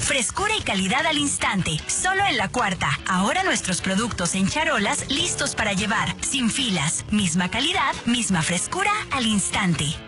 Frescura y calidad al instante, solo en La Cuarta. Ahora nuestros productos en charolas listos para llevar, sin filas. Misma calidad, misma frescura al instante.